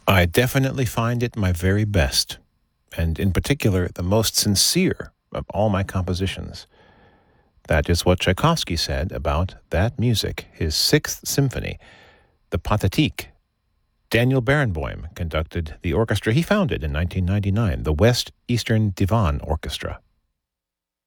I definitely find it my very best, and in particular, the most sincere of all my compositions. That is what Tchaikovsky said about that music, his Sixth Symphony, the Pathétique. Daniel Barenboim conducted the orchestra he founded in 1999, the West Eastern Divan Orchestra.